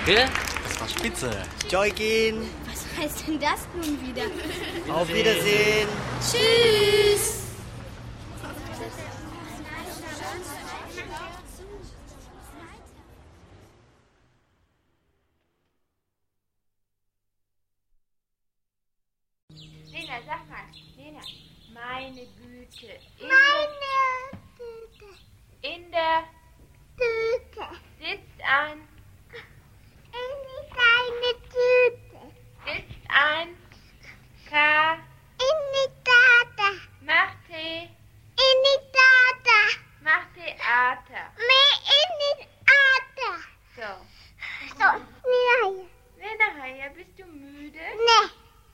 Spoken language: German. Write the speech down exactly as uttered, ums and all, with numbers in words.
Danke. Das war spitze. Joikin. Was heißt denn das nun wieder? Auf Wiedersehen. Tschüss. Lena, sag mal. Lena. Meine Güte. In Meine der, Güte. in der Güte. sitzt ein